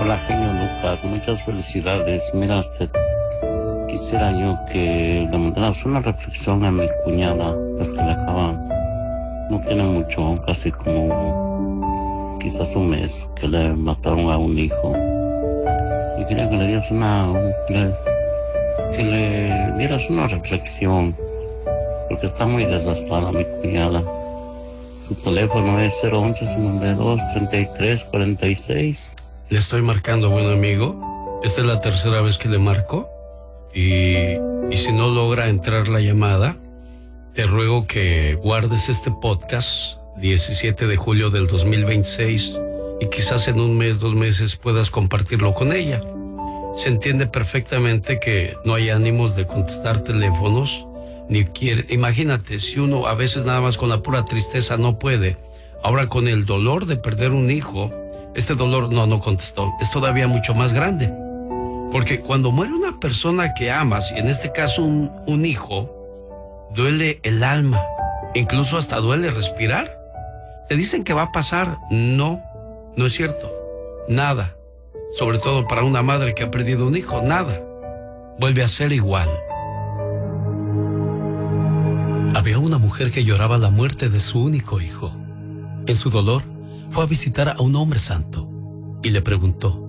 Hola, genio Lucas, muchas felicidades. Mira, quisiera yo que le mandaras una reflexión a mi cuñada, es que le acaban, no tiene mucho, casi como quizás un mes que le mataron a un hijo. Y quería que le dieras que le dieras una reflexión, porque está muy desgastada mi cuñada. Su teléfono es 011-52-33-46. Le estoy marcando, buen amigo. Esta es la tercera vez que le marco. Y si no logra entrar la llamada, te ruego que guardes este podcast 17 de julio del 2026 y quizás en un mes, 2 meses puedas compartirlo con ella. Se entiende perfectamente que no hay ánimos de contestar teléfonos, ni quiere. Imagínate, si uno a veces nada más con la pura tristeza no puede, ahora con el dolor de perder un hijo, este dolor no contestó, es todavía mucho más grande. Porque cuando muere una persona que amas, y en este caso un hijo, duele el alma, incluso hasta duele respirar. Te dicen que va a pasar, no es cierto, nada. Sobre todo para una madre que ha perdido un hijo, nada. Vuelve a ser igual. Había una mujer que lloraba la muerte de su único hijo. En su dolor, fue a visitar a un hombre santo y le preguntó: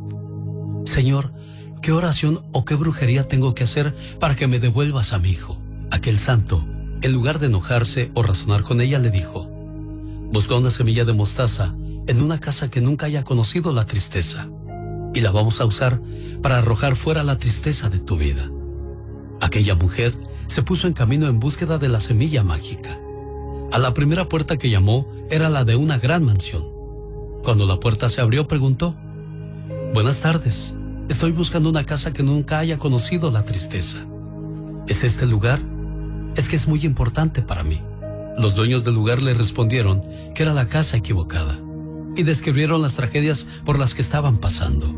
Señor, ¿qué oración o qué brujería tengo que hacer para que me devuelvas a mi hijo? Aquel santo, en lugar de enojarse o razonar con ella, le dijo: busca una semilla de mostaza en una casa que nunca haya conocido la tristeza, y la vamos a usar para arrojar fuera la tristeza de tu vida. Aquella mujer se puso en camino en búsqueda de la semilla mágica. A la primera puerta que llamó era la de una gran mansión. Cuando la puerta se abrió, preguntó: buenas tardes, estoy buscando una casa que nunca haya conocido la tristeza. ¿Es este el lugar? Es que es muy importante para mí. Los dueños del lugar le respondieron que era la casa equivocada y describieron las tragedias por las que estaban pasando.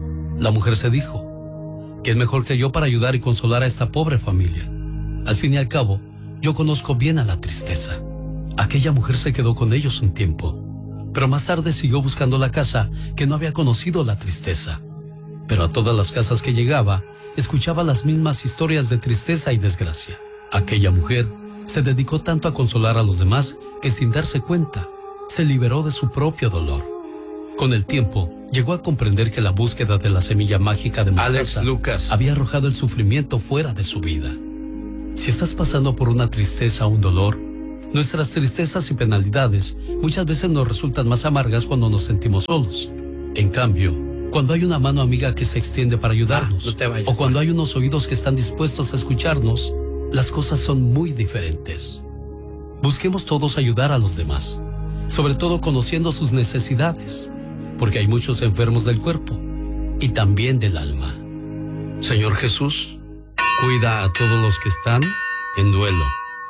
La mujer se dijo: ¿quién mejor que yo para ayudar y consolar a esta pobre familia? Al fin y al cabo, yo conozco bien a la tristeza. Aquella mujer se quedó con ellos un tiempo, pero más tarde siguió buscando la casa que no había conocido la tristeza. Pero a todas las casas que llegaba, escuchaba las mismas historias de tristeza y desgracia. Aquella mujer se dedicó tanto a consolar a los demás que, sin darse cuenta, se liberó de su propio dolor. Con el tiempo, llegó a comprender que la búsqueda de la semilla mágica de mostaza había arrojado el sufrimiento fuera de su vida. Si estás pasando por una tristeza o un dolor, nuestras tristezas y penalidades muchas veces nos resultan más amargas cuando nos sentimos solos. En cambio, cuando hay una mano amiga que se extiende para ayudarnos, o cuando hay unos oídos que están dispuestos a escucharnos, las cosas son muy diferentes. Busquemos todos ayudar a los demás, sobre todo conociendo sus necesidades, porque hay muchos enfermos del cuerpo y también del alma. Señor Jesús, cuida a todos los que están en duelo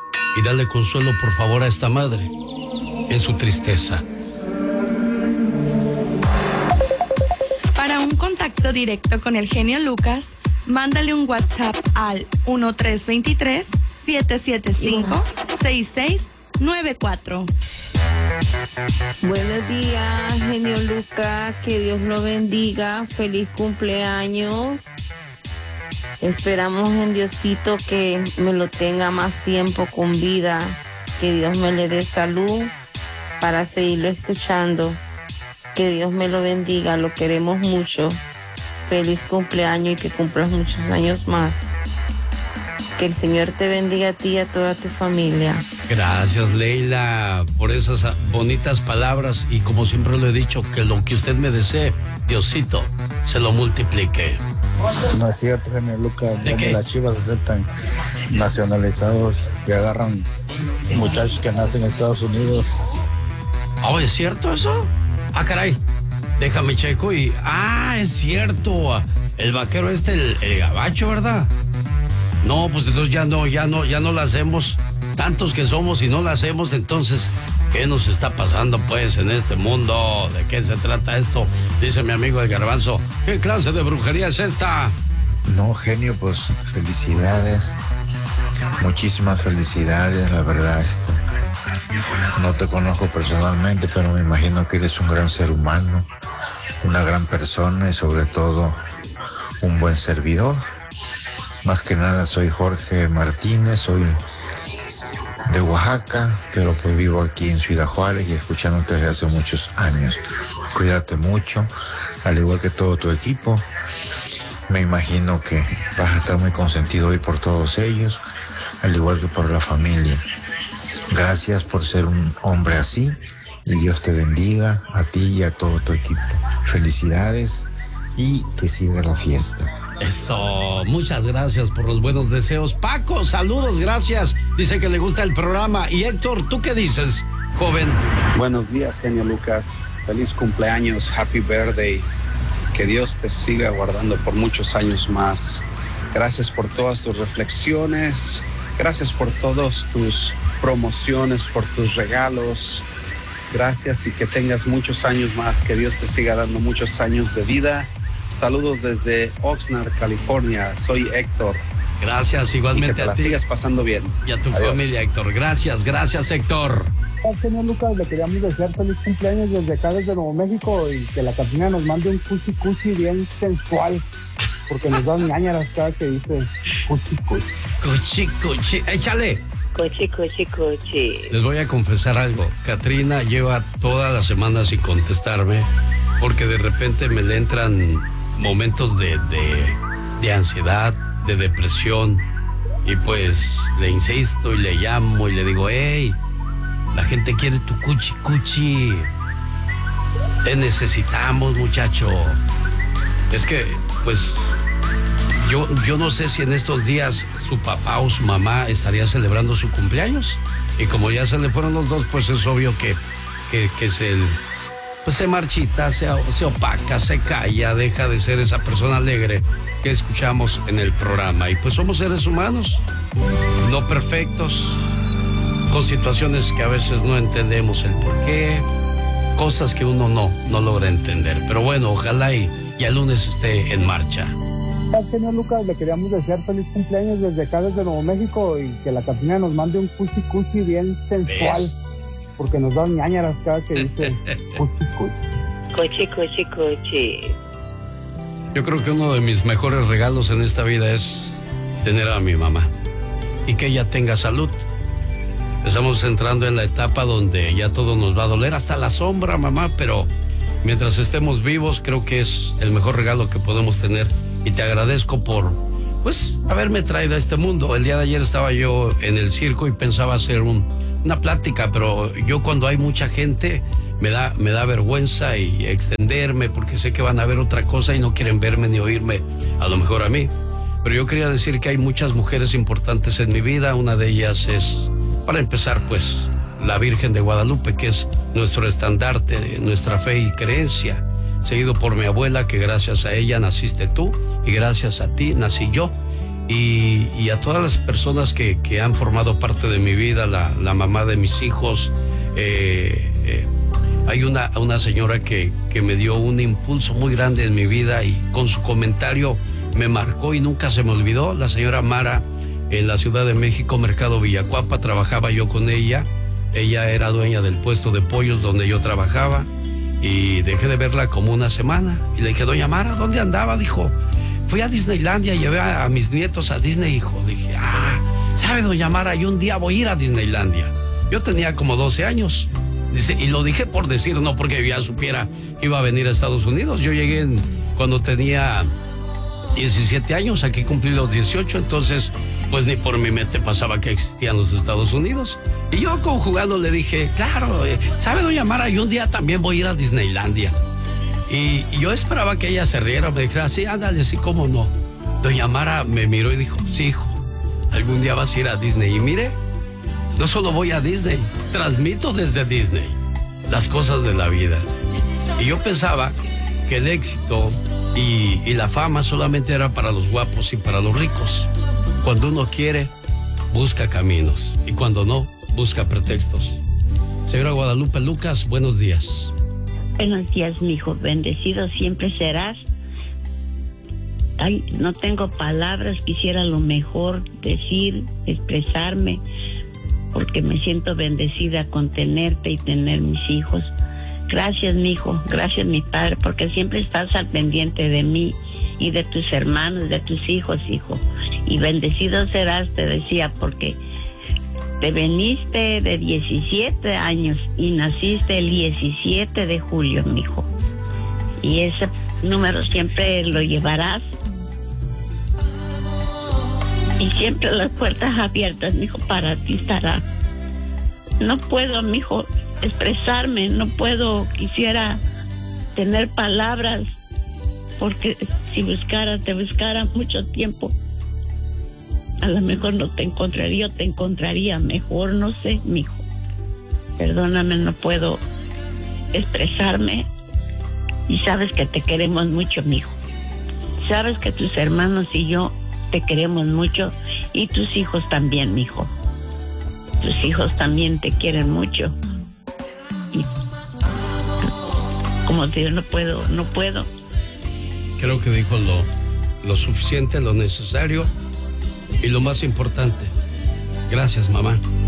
y dale consuelo, por favor, a esta madre en su tristeza. Para un contacto directo con el genio Lucas, mándale un WhatsApp al 1323-775-6694. Buenos días, genio Lucas, que Dios lo bendiga, feliz cumpleaños. Esperamos en Diosito que me lo tenga más tiempo con vida, que Dios me le dé salud para seguirlo escuchando. Que Dios me lo bendiga, lo queremos mucho. Feliz cumpleaños y que cumplas muchos años más. Que el Señor te bendiga a ti y a toda tu familia. Gracias, Leila, por esas bonitas palabras, y como siempre lo he dicho, que lo que usted me desee, Diosito se lo multiplique. No es cierto, genio Lucas, ya que las Chivas aceptan nacionalizados que agarran muchachos que nacen en Estados Unidos. Oh, ¿es cierto eso? Ah, caray, déjame checo y... Ah, es cierto, el vaquero el gabacho, ¿verdad? No, pues entonces ya no la hacemos. Tantos que somos y no la hacemos, entonces, ¿qué nos está pasando pues en este mundo? ¿De qué se trata esto? Dice mi amigo el Garbanzo, ¿qué clase de brujería es esta? No, genio, pues felicidades, muchísimas felicidades, la verdad, No te conozco personalmente, pero me imagino que eres un gran ser humano, una gran persona y sobre todo un buen servidor. Más que nada soy Jorge Martínez, soy de Oaxaca, pero pues vivo aquí en Ciudad Juárez y escuchándote desde hace muchos años. Cuídate mucho, al igual que todo tu equipo. Me imagino que vas a estar muy consentido hoy por todos ellos, al igual que por la familia. Gracias por ser un hombre así y Dios te bendiga a ti y a todo tu equipo. Felicidades y que siga la fiesta. Eso, muchas gracias por los buenos deseos. Paco, saludos, gracias. Dice que le gusta el programa. Y Héctor, ¿tú qué dices, joven? Buenos días, genio Lucas. Feliz cumpleaños, happy birthday. Que Dios te siga guardando por muchos años más. Gracias por todas tus reflexiones. Gracias por todas tus promociones, por tus regalos. Gracias y que tengas muchos años más. Que Dios te siga dando muchos años de vida. Saludos desde Oxnard, California. Soy Héctor. Gracias, igualmente y que te a la ti. sigas pasando bien. Y a tu Adiós. familia, Héctor. Gracias, Héctor. Señor Lucas, le queríamos desear feliz cumpleaños desde acá, desde Nuevo México, y que la Catrina nos mande un cuchi cuchi bien sensual, porque nos dan ñañaras cada que dice cuchi cuchi. Cuchi, cuchi, échale. Cuchi, cuchi, cuchi. Les voy a confesar algo. Catrina lleva toda la semana sin contestarme, porque de repente me le entran momentos de ansiedad, de depresión, y pues le insisto y le llamo y le digo, hey, la gente quiere tu cuchi cuchi, te necesitamos, muchacho. Es que pues yo no sé si en estos días su papá o su mamá estaría celebrando su cumpleaños, y como ya se le fueron los dos, pues es obvio que se marchita, se opaca, se calla, deja de ser esa persona alegre que escuchamos en el programa. Y pues somos seres humanos, no perfectos, con situaciones que a veces no entendemos el porqué, cosas que uno no logra entender. Pero bueno, ojalá y el lunes esté en marcha. Señor Lucas, le queríamos desear feliz cumpleaños desde acá, desde Nuevo México, y que la Catrina nos mande un cuchi cuchi bien sensual. ¿Ves? Porque nos dan ñañaras cada que dice cuchi cuchi. Cuchi, cuchi, cuchi. Yo creo que uno de mis mejores regalos en esta vida es tener a mi mamá y que ella tenga salud. Estamos entrando en la etapa donde ya todo nos va a doler, hasta la sombra, mamá, pero mientras estemos vivos creo que es el mejor regalo que podemos tener, y te agradezco por, pues, haberme traído a este mundo. El día de ayer estaba yo en el circo y pensaba hacer una plática, pero yo cuando hay mucha gente me da vergüenza y extenderme, porque sé que van a ver otra cosa y no quieren verme ni oírme, a lo mejor a mí. Pero yo quería decir que hay muchas mujeres importantes en mi vida. Una de ellas es, para empezar, pues, la Virgen de Guadalupe, que es nuestro estandarte de nuestra fe y creencia, seguido por mi abuela, que gracias a ella naciste tú y gracias a ti nací yo. Y a todas las personas que han formado parte de mi vida, la mamá de mis hijos. Hay una señora que me dio un impulso muy grande en mi vida y con su comentario me marcó y nunca se me olvidó. La señora Mara, en la Ciudad de México, Mercado Villacuapa, trabajaba yo con ella. Ella era dueña del puesto de pollos donde yo trabajaba, y dejé de verla como una semana. Y le dije, doña Mara, ¿dónde andaba? Dijo, fui a Disneylandia, llevé a mis nietos a Disney, hijo. Dije, ¿sabe, doña Mara? Yo un día voy a ir a Disneylandia. Yo tenía como 12 años. Dice, y lo dije por decir, no porque ya supiera que iba a venir a Estados Unidos. Yo llegué cuando tenía 17 años, aquí cumplí los 18, entonces pues ni por mi mente pasaba que existían los Estados Unidos. Y yo conjugando le dije, claro, ¿sabe, doña Mara? Yo un día también voy a ir a Disneylandia. Y yo esperaba que ella se riera, me dijera, sí, ándale, sí, cómo no. Doña Mara me miró y dijo, sí, hijo, algún día vas a ir a Disney. Y mire, no solo voy a Disney, transmito desde Disney las cosas de la vida. Y yo pensaba que el éxito y la fama solamente era para los guapos y para los ricos. Cuando uno quiere, busca caminos, y cuando no, busca pretextos. Señora Guadalupe Lucas, buenos días. Buenos días, mi hijo. Bendecido siempre serás. Ay, no tengo palabras, quisiera lo mejor decir, expresarme, porque me siento bendecida con tenerte y tener mis hijos. Gracias, mi hijo, gracias, mi padre, porque siempre estás al pendiente de mí y de tus hermanos, de tus hijos, hijo. Y bendecido serás, te decía, porque te veniste de 17 años y naciste el 17 de julio, mi hijo. Y ese número siempre lo llevarás. Y siempre las puertas abiertas, mi hijo, para ti estará. No puedo, mi hijo, expresarme, no puedo, quisiera tener palabras, porque si te buscara mucho tiempo, a lo mejor no te encontraría, o te encontraría mejor, no sé, mijo. Perdóname, no puedo expresarme. Y sabes que te queremos mucho, mijo. Sabes que tus hermanos y yo te queremos mucho, y tus hijos también, mijo. Tus hijos también te quieren mucho. Y como te digo, no puedo. Creo que dijo lo suficiente, lo necesario y lo más importante. Gracias, mamá.